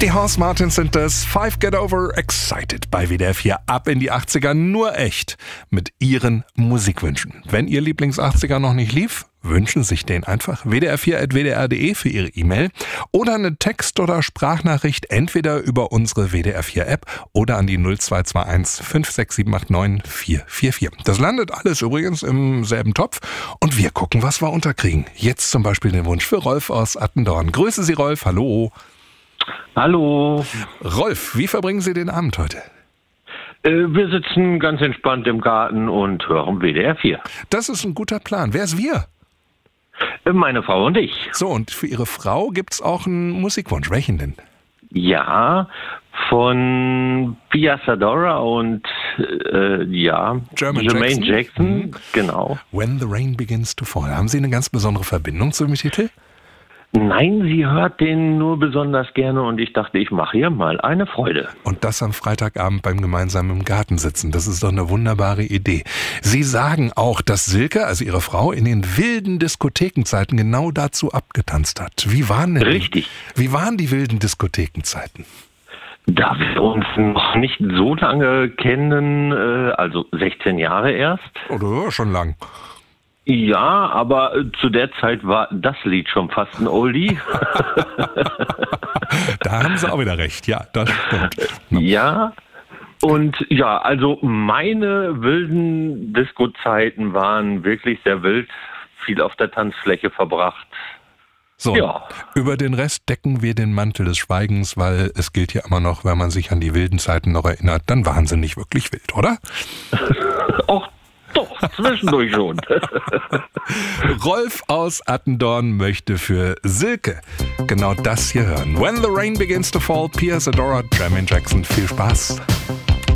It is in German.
Die Horst Martins sind das. Five Get Over Excited bei WDR 4. Ab in die 80er, nur echt. Mit ihren Musikwünschen. Wenn ihr Lieblings-80er noch nicht lief, wünschen sich den einfach. wdr4@wdr.de für ihre E-Mail oder eine Text- oder Sprachnachricht entweder über unsere WDR 4 App oder an die 0221 56789 444. Das landet alles übrigens im selben Topf und wir gucken, was wir unterkriegen. Jetzt zum Beispiel den Wunsch für Rolf aus Attendorn. Grüße Sie, Rolf. Hallo. Hallo. Rolf, wie verbringen Sie den Abend heute? Wir sitzen ganz entspannt im Garten und hören WDR 4. Das ist ein guter Plan. Wer ist wir? Meine Frau und ich. So, und für Ihre Frau gibt's auch einen Musikwunsch. Welchen denn? Ja, von Pia Zadora und Jermaine Jackson. Genau. When the Rain Begins to Fall. Haben Sie eine ganz besondere Verbindung zu dem Titel? Nein, sie hört den nur besonders gerne und ich dachte, ich mache ihr mal eine Freude. Und das am Freitagabend beim gemeinsamen im Garten sitzen, das ist doch eine wunderbare Idee. Sie sagen auch, dass Silke, also Ihre Frau, in den wilden Diskothekenzeiten genau dazu abgetanzt hat. Wie waren denn Richtig. Wie waren die wilden Diskothekenzeiten? Da wir uns noch nicht so lange kennen, also 16 Jahre erst. Oder schon lang. Ja, aber zu der Zeit war das Lied schon fast ein Oldie. Da haben Sie auch wieder recht, ja, das stimmt. Ja, und ja, also meine wilden Disco-Zeiten waren wirklich sehr wild, viel auf der Tanzfläche verbracht. So, ja. Über den Rest decken wir den Mantel des Schweigens, weil es gilt ja immer noch, wenn man sich an die wilden Zeiten noch erinnert, dann waren sie nicht wirklich wild, oder? Och, doch, zwischendurch schon. Rolf aus Attendorn möchte für Silke genau das hier hören. When the Rain Begins to Fall, Pia Zadora, Jermaine Jackson. Viel Spaß.